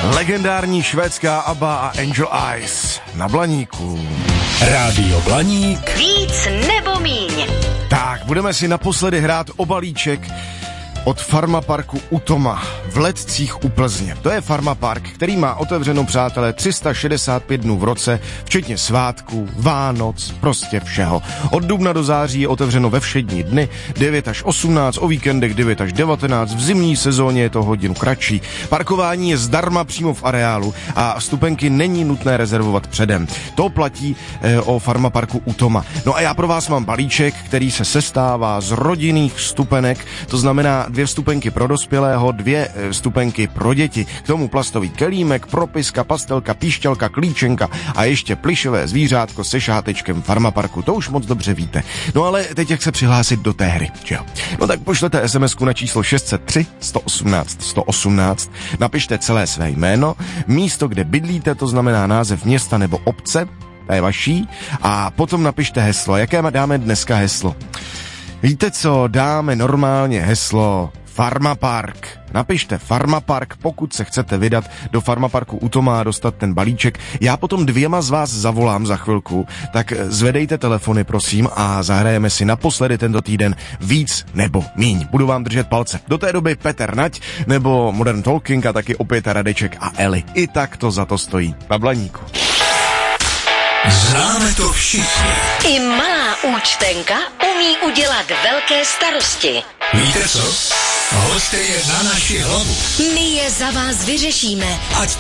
Legendární švédská ABBA a Angel Eyes na Blaníku. Rádio Blaník. Víc nebo míň. Tak, budeme si naposledy hrát o balíček od Farmaparku Utoma v Letcích u Plzně. To je Farmapark, který má otevřeno, přátelé, 365 dnů v roce, včetně svátků, Vánoc, prostě všeho. Od dubna do září je otevřeno ve všední dny, 9 až 18, o víkendech 9 až 19, v zimní sezóně je to hodinu kratší. Parkování je zdarma přímo v areálu a vstupenky není nutné rezervovat předem. To platí o Farmaparku Utoma. No a já pro vás mám balíček, který se sestává z rodinných vstupenek, to znamená 2 vstupenky pro dospělého, 2 vstupenky pro děti. K tomu plastový kelímek, propiska, pastelka, píšťalka, klíčenka a ještě plyšové zvířátko se šátečkem Farmaparku. To už moc dobře víte. No ale teď jak se přihlásit do té hry, že jo? No tak pošlete SMS-ku na číslo 603 118 118, napište celé své jméno, místo, kde bydlíte, to znamená název města nebo obce, to je vaší, a potom napište heslo. Jaké dáme dneska heslo? Víte co, dáme normálně heslo Farmapark. Napište Farmapark, pokud se chcete vydat do Farmaparku Utoma a dostat ten balíček. Já potom 2 z vás zavolám za chvilku, tak zvedejte telefony, prosím, a zahrajeme si naposledy tento týden víc nebo míň. Budu vám držet palce. Do té doby Petr Nať nebo Modern Talking a taky opět Radeček a Eli. I tak to za to stojí. Na Blaníku. Známe to všichni. I malá účtenka umí udělat velké starosti. Víte co? Hoďte je na naši hlavu. My je za vás vyřešíme. Ať